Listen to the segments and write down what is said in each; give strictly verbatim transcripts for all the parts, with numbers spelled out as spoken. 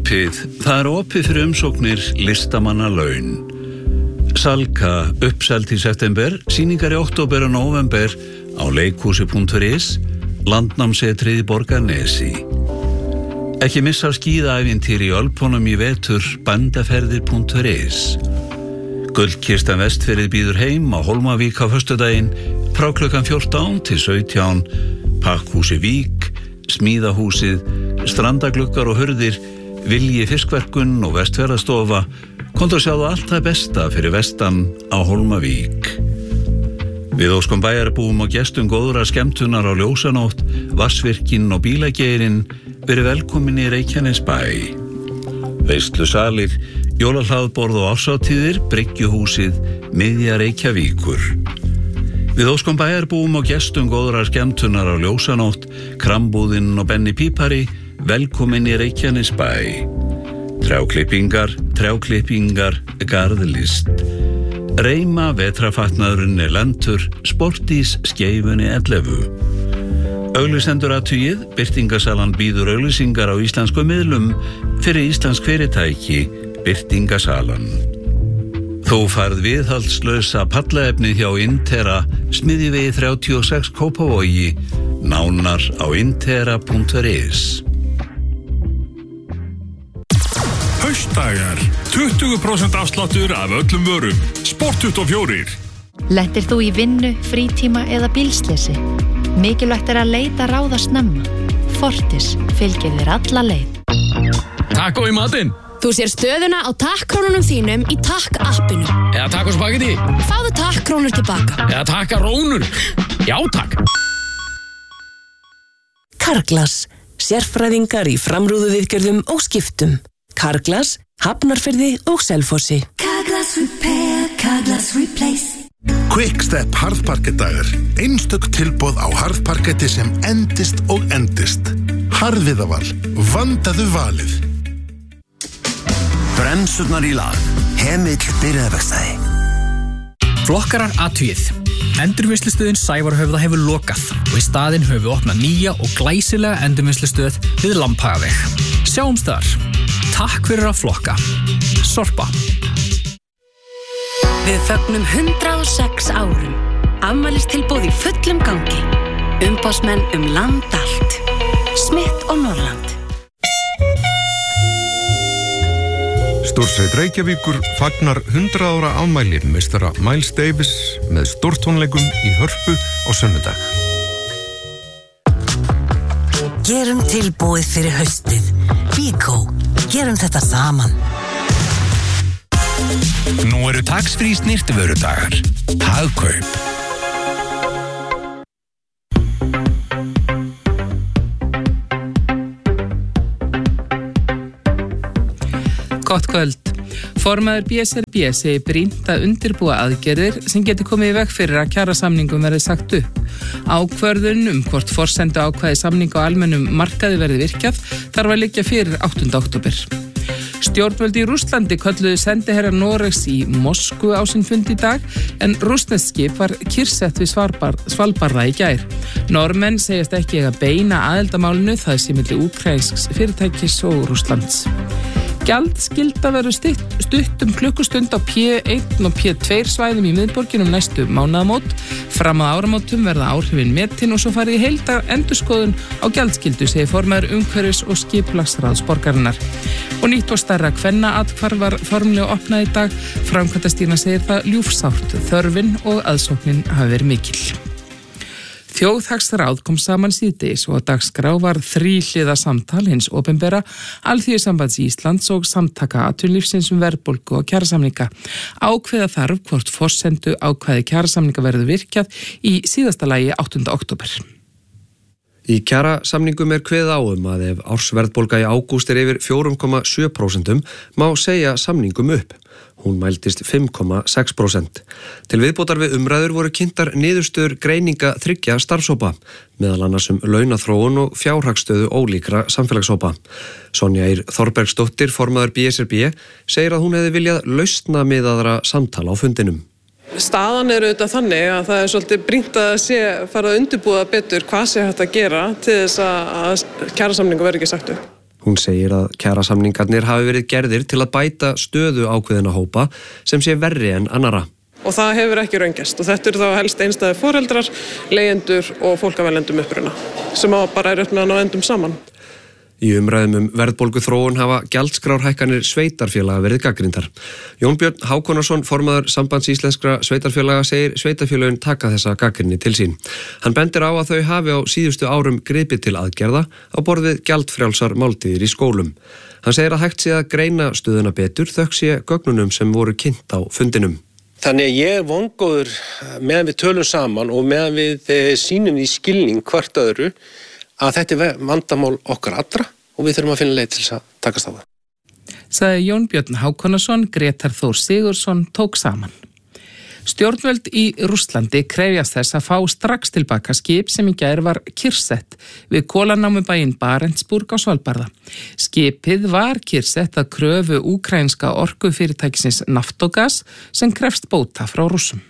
opið. Það er opið fyrir umsóknir listamanna laun. Salka uppselt í september, sýningar í október og nóvember á leikhúsi punktur is, landnámsetrið í Borgarnesi. Ekki missa skíðaævintýr í Ölpunum í vetur, bandaferðir punktur is. Gullkistan Vestfirðið býður heim á Hólmavík á föstudaginn frá klukkan fjórtán til sautján, Pakkhúsi Vík, Smíðahúsið, Strandagluggar og hurðir, Vilji fiskverkun og Vestfjarðastofa. Komdu að sjáðu allt það besta fyrir vestan á Hólmavík. Við óskum bæjarbúum og gestum góðra skemmtunar á ljósanótt, Vatnsvirkinn og Bílageirinn, verið velkomin í Reykjanesbæ. Veislusalir, jólahlaðborð og árshátíðir, Bryggjuhúsið, miðja Reykjavíkur. Við óskum bæjarbúum og gestum góðra skemmtunar á ljósanótt, Krambúðinn og Benni Pípari, velkomin í Reykjanesbæ. Trjáklippingar, trjáklippingar, garðlist. Reima vetrafatnaðurinn er lentur, Sportís skeifunni ellefu. Auglýsendur athugið, birtingasalan býður auglýsingar á íslensku miðlum fyrir íslensk fyrirtæki, birtingasalan. Þú færð viðhaldslausa pallaefni hjá Intera, Smiðjuvegi þrjátíu og sex Kópavogi, nánar á intera punktur is. Haustdagar, tuttugu prósent afsláttur af öllum vörum, Sport tuttugu og fjögur. Lentir þú í vinnu, frítíma eða bílsleysi? Mikilvægt er að leita ráða snemma. Fortis fylgir þér alla leið. Taco í matinn. Þú sér stöðuna á takkrónunum þínum í takk-appinu. Eða taco spagetti. Fáðu takkrónur tilbaka. Eða takkarónur. Já, takk. Carglass, sérfræðingar í framrúðuviðgerðum og skiptum. Carglass, Hafnarfirði og Selfossi. Carglass Repair, Carglass Replace. Quickstep harðparkettdagar. Einstök tilboð á harðparketti sem endist og endist. Harðviðaval, vandaðu valið. Bremsurnar í lag. Hemill byrjaðverkstæði. Flokkarar athugið. Endurvinnslustöðin Sævarhöfða hefur lokað og í staðinn höfum við opnað nýja og glæsilega endurvinnslustöð við Lambhagaveg. Sjáumst þar. Takk fyrir að flokka. Sorpa. Við fögnum hundrað og sex árum. Afmælistilboð í fullum gangi. Umboðsmenn um land allt. Smith og Norrland. Stórsveit Reykjavíkur fagnar hundrað ára afmæli meistara Miles Davis með stórtónleikum í Hörpu á sunnudag. Gerum tilbúið fyrir haustið. Bíkó. Gerum þetta saman. Nú eru tax-free snyrtivörudagar. Hagkaup. Gott kvöld. Formaður B S R B segir brýnt að undirbúa aðgerðir sem geti komið í veg fyrir að kjarasamningum verði sagt upp. Ákvörðun um hvort forsendu ákvæði samninga á almennum markaði verði virkjað þarf að liggja fyrir áttunda október. Stjórnvöld í Rússlandi kölluðu sendiherra Noregs í Moskvu á sinn fund í dag en rússneskt skip var kyrrsett við Svalbarða í gær. Normenn segjast ekki að beina aðildamálinu það sé milli úkraínsks fyrirtækis og Rússlands. Gjaldskylda verður stutt, stutt um klukkustund á P eitt og P tvö svæðum í miðborginum næstu mánaðamót. Fram að áramótum verða áhrifin metin og svo farið í heildar endurskoðun á gjaldskyldu, segir formaður umhverfis- og skipulagsráðs borgarinnar. Og nýtt og stærra kvennaathvarf var formlega opnað í dag. Framkvæmdastýra segir það ljúfsárt, þörfin og aðsóknin hafi verið mikil. Þjóðhagsráð kom saman síðdegis og á dagskrá var þríhliða samtal hins opinbera, Alþýðusambands Íslands og Samtaka atvinnulífsins um verðbólgu og kjarasamninga. Ákveða þarf hvort forsendu ákvæði kjarasamninga verður virkjað í síðasta lagi áttunda október. Í kjarasamningum er kveðið á um að ef ársverðbólga í ágúst er yfir fjögur komma sjö prósent má segja samningum upp. Hún mældist fimm komma sex prósent. Til viðbótar við umræður voru kynntar niðurstöður greininga þriggja starfshópa, meðal annars um launaþróun og fjárhagsstöðu ólíkra samfélagshópa. Sonja Ýr Þorbergsdóttir, formaður B S R B, segir að hún hefði viljað lausnamiðaðra samtala á fundinum. Staðan er auðvitað þannig að það er svolítið brýnt að sé fara að undirbúa betur hvað sé hægt að gera til þess að kjarasamningu verði ekki sagt upp. Hún segir að kjarasamningarnir hafi verið gerðir til að bæta stöðu ákveðina hópa sem sé verri en annara. Og það hefur ekki raungest og þetta eru þá helst einstæðir foreldrar, leigjendur og fólk af erlendum uppruna sem á bara er upp með að ná endum saman. Í umræðum um verðbólguþróun hafa gjaldskrárhækkanir sveitarfélaga verið gagnrýndar. Jón Björn Hákonarsson, formaður Sambands íslenskra sveitarfélaga, segir sveitarfélögin taka þessa gagnrýni til sín. Hann bendir á að þau hafi á síðustu árum gripið til aðgerða á borð við gjaldfrjálsar máltíðir í skólum. Hann segir að hægt sé að greina stöðuna betur þökk sé gögnunum sem voru kynnt á fundinum. Þannig að ég er vongóður meðan við tölum saman og meðan við sýnum í skilning hvert öðru að þetta er vandamál okkar allra og við þurfum að finna leið til þess að takast á það. Sagði Jón Björn Hákonarsson, Grétar Þór Sigurðsson tók saman. Stjórnvöld í Rússlandi krefjast þess að fá strax tilbaka skip sem í gær var kyrrsett við kolanámubæinn Barentsburg á Svalbarða. Skipið var kyrrsett að kröfu úkraínska orkufyrirtækisins Naftogas sem krefst bóta frá Rússum.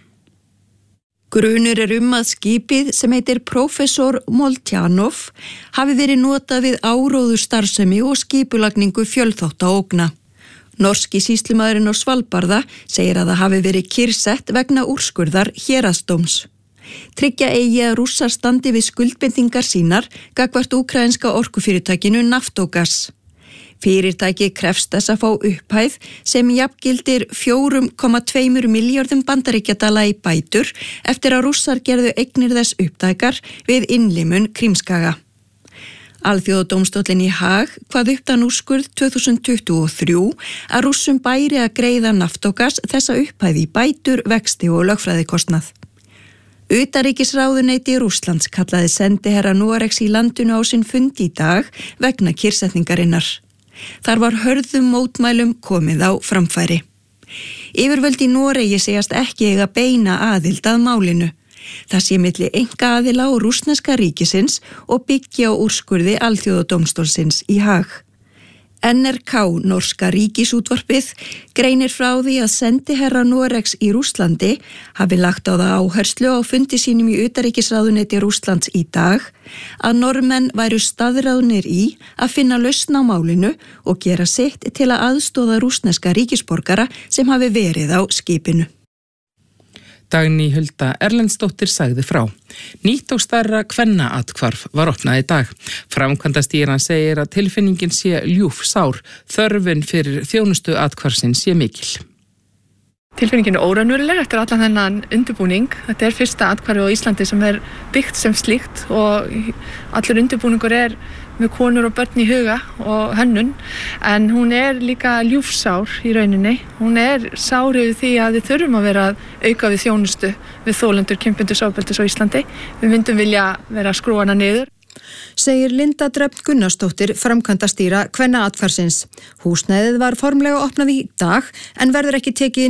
Grunur er um að skipið sem heitir Professor Moltjanov hafi verið notað við áróður starfsemi og skipulagningu fjölþáttaógna. Norski sýslumaðurinn á Svalbarða segir að það hafi verið kyrrsett vegna úrskurðar héraðsdóms. Tryggja eigi að Rússar standi við skuldbindingar sínar gagnvart úkraínska orkufyrirtækinu Naftogas. Fyrirtæki krefst þess að fá upphæð sem jafngildir fjögur komma tvö milljörðum bandaríkjadala í bætur eftir að Rússar gerðu eignir þess upptækar við innlimun Krímskaga. Alþjóðadómstóllinn í Haag kvað upp þann úrskurð tvö þúsund tuttugu og þrjú að Rússum bæri að greiða Naftogas þessa upphæð í bætur, vexti og lögfræðikostnað. Utanríkisráðuneyti Rússlands kallaði sendiherra Noregs í landinu á sinn fund í dag vegna kyrrsetningarinnar. Þar var hörðum mótmælum komið á framfæri. Yfirvöld í Noregi segjast ekki eiga beina aðild að málinu. Það sé milli einkaaðila og rússneska ríkisins og byggja á úrskurði Alþjóðadómstólsins í Haag. N R K, norska ríkisútvarpið, greinir frá því að sendiherra Noregs í Rússlandi hafi lagt á það áherslu á fundi sínum í utanríkisráðuneyti Rússlands í dag að Normenn væru staðráðnir í að finna lausn á málinu og gera sitt til að aðstoða rússneska ríkisborgara sem hafi verið á skipinu. Dagný Hulda Erlendsdóttir sagði frá. Nýtt og stærra kvennaathvarf var opnað í dag. Framkvæmdastýran segir að tilfinningin sé ljúf sár, þörfin fyrir þjónustu athvarfsins sé mikil. Tilfinningin er óraunveruleg eftir allan þennan undirbúning. Þetta er fyrsta athvarfið á Íslandi sem er byggt sem slíkt og allur undirbúningur er með konur og börn í huga og hönnun, en hún er líka ljúfsár í rauninni. Hún er sár yfir því að við þurfum að vera að auka við þjónustu við þolendur kynbundisofbeldis á Íslandi. Við myndum vilja vera að skrúa hana niður. Segir Linda Dröfn Gunnarsdóttir, framkvæmdastýra kvennaathvarfsins. Húsnæðið var formlega opnað í dag en verður ekki tekið